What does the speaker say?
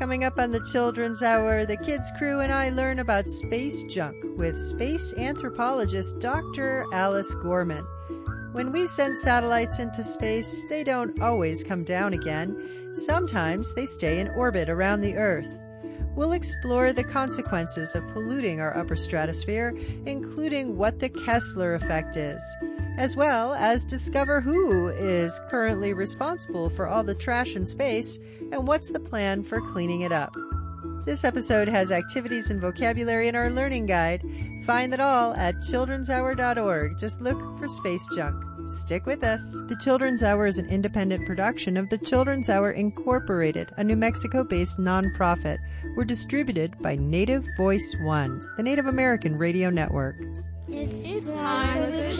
Coming up on the Children's Hour, the Kids Crew and I learn about space junk with space anthropologist Dr. Alice Gorman. When we send satellites into space, they don't always come down again. Sometimes they stay in orbit around the Earth. We'll explore the consequences of polluting our upper stratosphere, including what the Kessler effect is, as well as discover who is currently responsible for all the trash in space and what's the plan for cleaning it up. This episode has activities and vocabulary in our learning guide. Find it all at childrenshour.org. Just look for space junk. Stick with us. The Children's Hour is an independent production of the Children's Hour Incorporated, a New Mexico-based nonprofit. We're distributed by Native Voice One, the Native American radio network. It's time for the